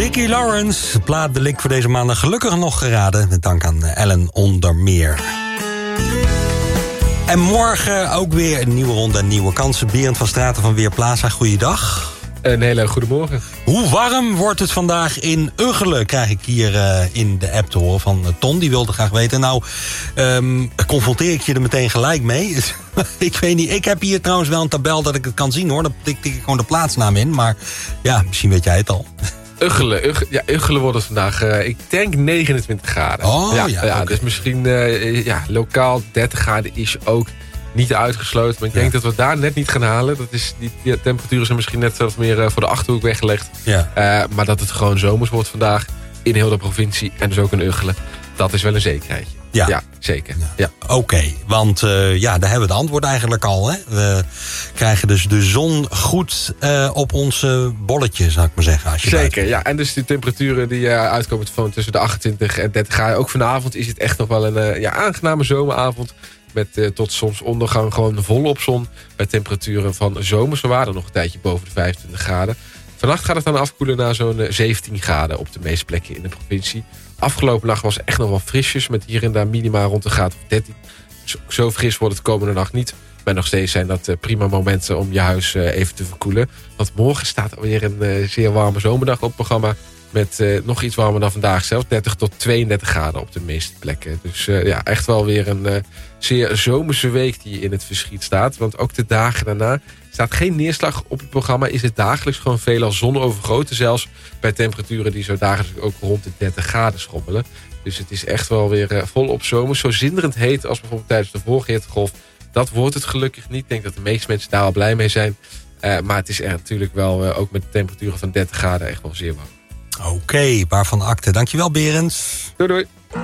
Vicki Lawrence, plaat de link voor deze maandag gelukkig nog geraden. Met dank aan Ellen onder meer. En morgen ook weer een nieuwe ronde en nieuwe kansen. Berend van Straten van Weerplaza, goeiedag. Een hele goede morgen. Hoe warm wordt het vandaag in Ugchelen? Krijg ik hier in de app te horen van Ton. Die wilde graag weten. Nou, confronteer ik je er meteen gelijk mee. Ik weet niet. Ik heb hier trouwens wel een tabel dat ik het kan zien, hoor. Dan tik ik gewoon de plaatsnaam in. Maar ja, misschien weet jij het al. Ugchelen wordt het vandaag, ik denk 29 graden. Oh, ja, okay. Dus misschien lokaal 30 graden is ook niet uitgesloten. Maar ik denk dat we het daar net niet gaan halen. Die temperaturen zijn misschien net wat meer voor de Achterhoek weggelegd. Ja. Maar dat het gewoon zomers wordt vandaag in heel de provincie en dus ook in Ugchelen. Dat is wel een zekerheidje. Ja, zeker. Ja. Oké, want daar hebben we het antwoord eigenlijk al. Hè? We krijgen dus de zon goed op onze bolletje, zou ik maar zeggen. Als je zeker, ja. En dus die temperaturen die uitkomen van tussen de 28 en 30 graden. Ook vanavond is het echt nog wel een aangename zomeravond. Met tot zonsondergang gewoon volop zon. Bij temperaturen van zomerse waarde nog een tijdje boven de 25 graden. Vannacht gaat het dan afkoelen naar zo'n 17 graden op de meeste plekken in de provincie. Afgelopen nacht was echt nog wel frisjes. Met hier en daar minima rond de graad of 13. Zo fris wordt het komende nacht niet. Maar nog steeds zijn dat prima momenten om je huis even te verkoelen. Want morgen staat alweer een zeer warme zomerdag op het programma. Met nog iets warmer dan vandaag zelfs. 30 tot 32 graden op de meeste plekken. Dus echt wel weer een zeer zomerse week die in het verschiet staat. Want ook de dagen daarna staat geen neerslag op het programma. Is het dagelijks gewoon veelal zonovergoten. Zelfs bij temperaturen die zo dagelijks ook rond de 30 graden schommelen. Dus het is echt wel weer volop zomer. Zo zinderend heet als bijvoorbeeld tijdens de vorige hittegolf. Dat wordt het gelukkig niet. Ik denk dat de meeste mensen daar al blij mee zijn. Maar het is er natuurlijk wel ook met temperaturen van 30 graden echt wel zeer warm. Oké, waarvan akte. Dankjewel, Berend. Doei doei.